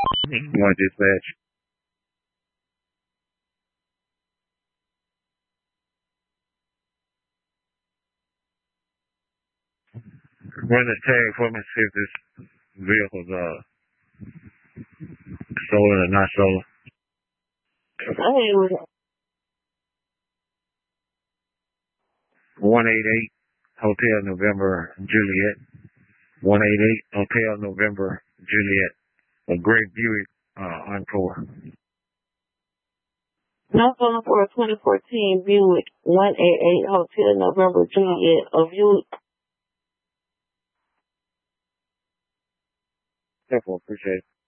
One dispatch. Run this tag for me, see if this vehicle's stolen or not stolen. 188 Hotel November Juliet. 188 Hotel November Juliet. A Great Buick Encore. Number for a 2014 Buick 188 Hotel November Juliet. A Buick. Careful, appreciate it.